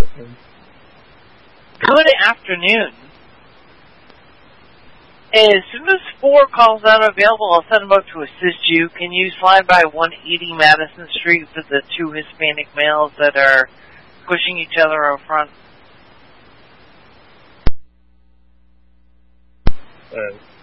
Good afternoon. As soon as 4 calls out available, I'll send them up to assist you. Can you slide by 180 Madison Street for the 2 Hispanic males that are pushing each other out front?